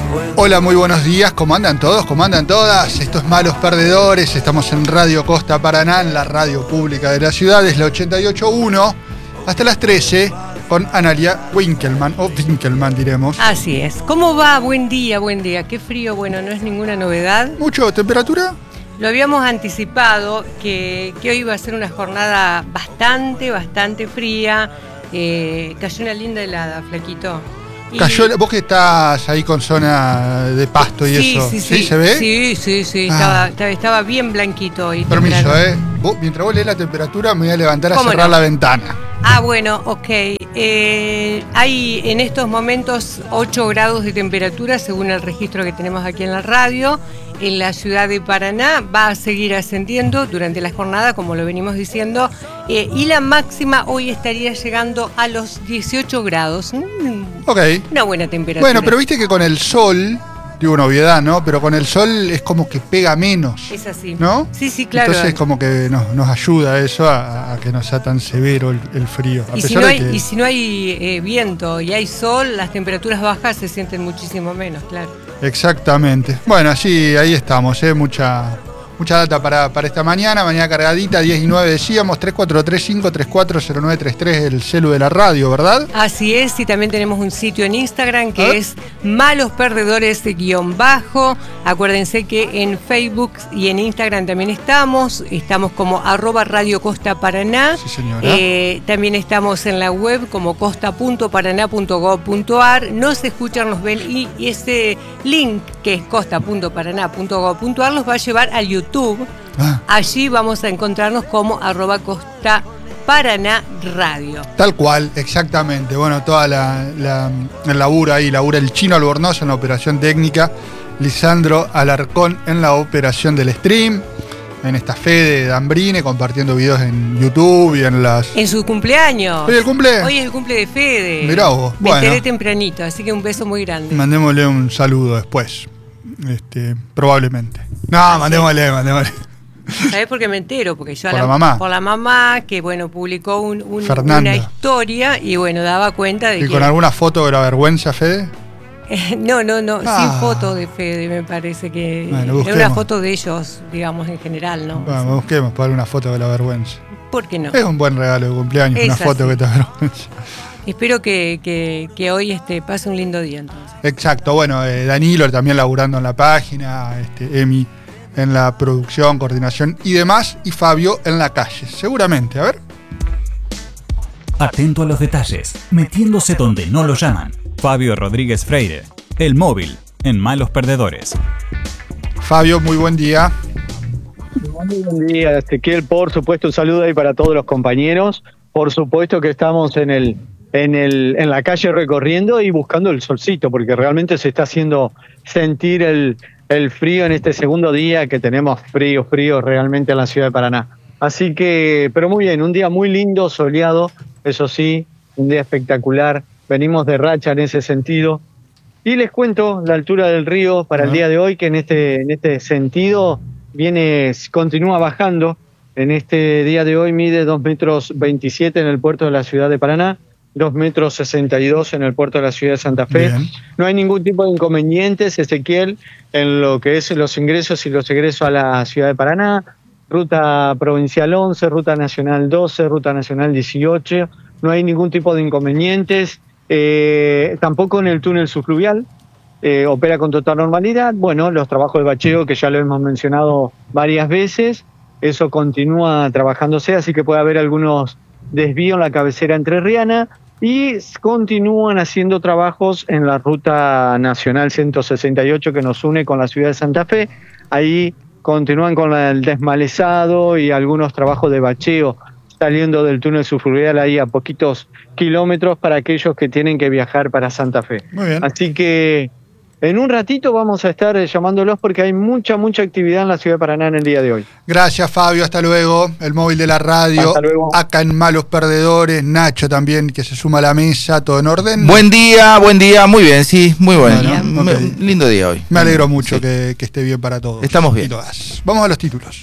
Hola, muy buenos días, ¿cómo andan todos? ¿Cómo andan todas? Esto es Malos Perdedores, estamos en Radio Costa Paraná, en la radio pública de la ciudad, es la 88.1, hasta las 13, con Analia Winkelmann, o Winkelmann diremos. Así es. ¿Cómo va? Buen día, qué frío, bueno, no es ninguna novedad. ¿Mucho temperatura? Lo habíamos anticipado, que hoy iba a ser una jornada bastante fría, cayó una linda helada, Flaquito. Cayó, vos que estás ahí con zona de pasto y eso. Sí, ¿Se ve? Sí, estaba bien blanquito hoy. Permiso, mientras vos lees la temperatura me voy a levantar a cerrar la ventana. Ah, bueno, ok. Hay en estos momentos 8 grados de temperatura según el registro que tenemos aquí en la radio. En la ciudad de Paraná va a seguir ascendiendo durante la jornada, como lo venimos diciendo, y la máxima hoy estaría llegando a los 18 grados. Ok. Una buena temperatura. Bueno, pero viste que con el sol, digo una obviedad, ¿no? Pero con el sol es como que pega menos. Es así. ¿No? Sí, claro. Entonces como que nos ayuda eso a que no sea tan severo el frío. Y si no hay viento y hay sol, las temperaturas bajas se sienten muchísimo menos, claro. Exactamente. Bueno, sí, ahí estamos, mucha data para esta mañana cargadita, 10 y 9 decíamos, 3435340933 el celu de la radio, ¿verdad? Así es, y también tenemos un sitio en Instagram que es malosperdedores_. Acuérdense que en Facebook y en Instagram también estamos como @Radio Costa Paraná. Sí, señora. También estamos en la web como costa.paraná.gov.ar. Nos escuchan, nos ven y ese link que es costa.paraná.gov.ar los va a llevar al YouTube. Allí vamos a encontrarnos como @Costa Paraná Radio. Tal cual, exactamente. Bueno, toda el laburo ahí, labura el Chino Albornoz en la operación técnica, Lisandro Alarcón en la operación del stream, en esta Fede de Dambrine compartiendo videos en YouTube y en su cumpleaños. ¿Hoy es el cumple? Hoy es el cumple de Fede. Mirá vos. Me enteré tempranito, así que un beso muy grande. Mandémosle un saludo después. Probablemente. No, mandémosle. ¿Sabés por qué me entero? Porque yo por la mamá, que bueno, publicó Fernanda. una historia y bueno, daba cuenta de ¿Y con alguna foto de la vergüenza, Fede? No, sin foto de Fede, me parece que era una foto de ellos, digamos, en general, ¿no? Bueno, busquemos para una foto de la vergüenza. ¿Por qué no? Es un buen regalo de cumpleaños, una foto que te avergüenza. Espero que hoy pase un lindo día entonces. Exacto, bueno, Danilo también laburando en la página, Emi en la producción, coordinación y demás, y Fabio en la calle, seguramente, a ver. Atento a los detalles, metiéndose donde no lo llaman. Fabio Rodríguez Freire, el móvil, en Malos Perdedores. Fabio, muy buen día. Muy buen día, Ezequiel, por supuesto, un saludo ahí para todos los compañeros. Por supuesto que estamos en la calle recorriendo y buscando el solcito, porque realmente se está haciendo sentir el frío en este segundo día que tenemos frío realmente en la ciudad de Paraná. Así que, pero muy bien, un día muy lindo, soleado, eso sí, un día espectacular. Venimos de racha en ese sentido. Y les cuento la altura del río para el día de hoy, que en este sentido continúa bajando. En este día de hoy mide 2,27 metros en el puerto de la ciudad de Paraná, 2,62 metros en el puerto de la ciudad de Santa Fe. Bien. No hay ningún tipo de inconvenientes, Ezequiel, en lo que es los ingresos y los egresos a la ciudad de Paraná. Ruta provincial 11, ruta nacional 12, ruta nacional 18. No hay ningún tipo de inconvenientes. Tampoco en el túnel subfluvial. Opera con total normalidad. Bueno, los trabajos de bacheo que ya lo hemos mencionado varias veces, eso continúa trabajándose, así que puede haber algunos desvíos en la cabecera entrerriana y continúan haciendo trabajos en la ruta nacional 168 que nos une con la ciudad de Santa Fe. Ahí continúan con el desmalezado y algunos trabajos de bacheo saliendo del túnel subfluvial ahí a poquitos kilómetros para aquellos que tienen que viajar para Santa Fe. Muy bien. Así que en un ratito vamos a estar llamándolos porque hay mucha actividad en la ciudad de Paraná en el día de hoy. Gracias, Fabio, hasta luego. El móvil de la radio, hasta luego. Acá en Malos Perdedores, Nacho también, que se suma a la mesa, ¿todo en orden? Buen día, muy bien, sí, muy bueno. Okay. Lindo día hoy. Me alegro mucho que esté bien para todos. Estamos bien. Y todas. Vamos a los títulos.